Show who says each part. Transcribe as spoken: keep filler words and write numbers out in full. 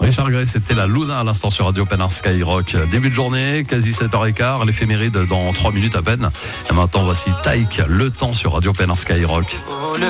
Speaker 1: Richard Gray, c'était la Luna à l'instant sur Radio Pénin Skyrock. Début de journée, quasi sept heures quinze, l'éphéméride dans trois minutes à peine. Et maintenant, voici Taïk, le temps sur Radio Pénin Skyrock.